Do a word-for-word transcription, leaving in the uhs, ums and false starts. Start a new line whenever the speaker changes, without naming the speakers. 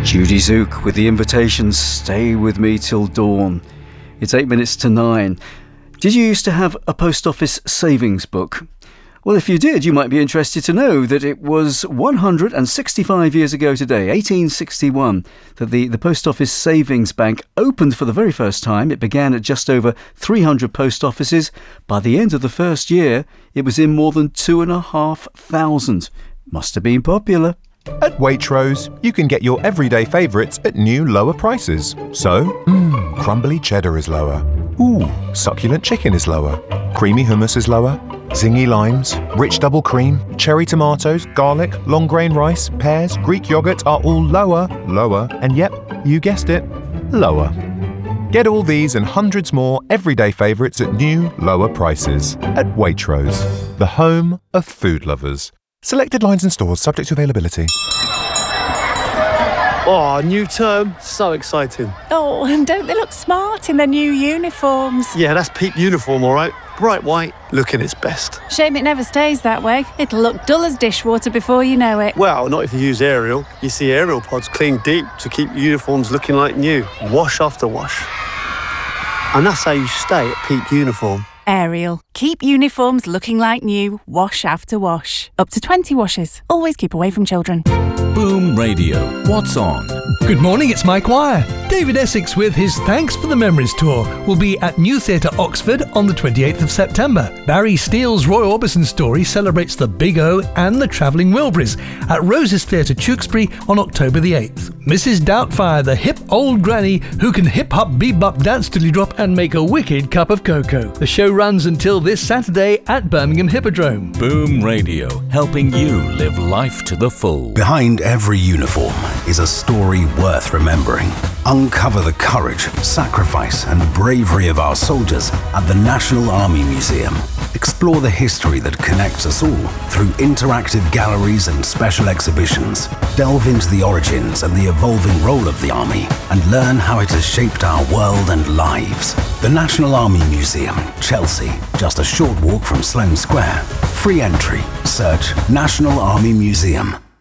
Judy Zook with the invitation, stay with me till dawn. It's eight minutes to nine. Did you used to have a post office savings book? Well, if you did, you might be interested to know that it was one hundred sixty-five years ago today, eighteen sixty-one, that the, the Post Office Savings Bank opened for the very first time. It began at just over three hundred post offices. By the end of the first year, it was in more than two and a half thousand. Must have been popular.
At Waitrose, you can get your everyday favourites at new lower prices. So, mmm, crumbly cheddar is lower. Ooh, succulent chicken is lower. Creamy hummus is lower. Zingy limes, rich double cream, cherry tomatoes, garlic, long grain rice, pears, Greek yogurt are all lower, lower, and yep, you guessed it, lower. Get all these and hundreds more everyday favourites at new, lower prices. At Waitrose, the home of food lovers. Selected lines and stores subject to availability.
Oh, new term. So exciting.
Oh, and don't they look smart in their new uniforms?
Yeah, that's Peep uniform, all right. Bright white, looking its best.
Shame it never stays that way. It'll look dull as dishwater before you know it.
Well, not if you use Ariel. You see Ariel pods clean deep to keep uniforms looking like new. Wash after wash. And that's how you stay at Peep uniform.
Ariel. Keep uniforms looking like new, wash after wash. Up to twenty washes. Always keep away from children.
Boom Radio. What's on?
Good morning, it's Mike Wire. David Essex with his Thanks for the Memories tour will be at New Theatre Oxford on the twenty-eighth of September. Barry Steele's Roy Orbison story celebrates the Big O and the Travelling Wilburys at Roses Theatre Tewkesbury on October the eighth. Missus Doubtfire, the hip old granny who can hip-hop, bebop, dance till you drop and make a wicked cup of cocoa. The show runs until this Saturday at Birmingham Hippodrome.
Boom Radio, helping you live life to the full.
Behind every uniform is a story worth remembering. Uncover the courage, sacrifice and bravery of our soldiers at the National Army Museum. Explore the history that connects us all through interactive galleries and special exhibitions. Delve into the origins and the evolving role of the Army and learn how it has shaped our world and lives. The National Army Museum, Chelsea, just a short walk from Sloane Square. Free entry. Search National Army Museum.